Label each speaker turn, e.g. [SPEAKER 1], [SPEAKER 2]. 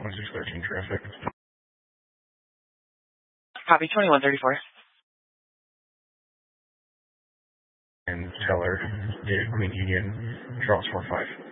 [SPEAKER 1] 1613 traffic.
[SPEAKER 2] Copy 2134.
[SPEAKER 1] And Teller, Queen Union, Charles 45.